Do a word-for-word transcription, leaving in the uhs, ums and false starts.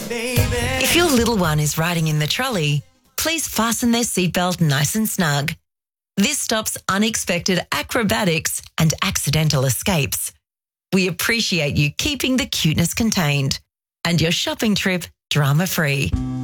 If your little one is riding in the trolley, please fasten their seatbelt nice and snug. This stops unexpected acrobatics and accidental escapes. We appreciate you keeping the cuteness contained and your shopping trip drama-free.